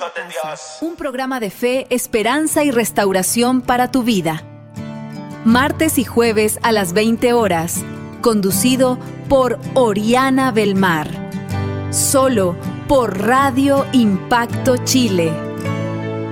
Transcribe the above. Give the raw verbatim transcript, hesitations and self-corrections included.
de Dios. Un programa de fe, esperanza y restauración para tu vida. Martes y jueves a las veinte horas. Conducido por Oriana Belmar. Solo por Radio Impacto Chile.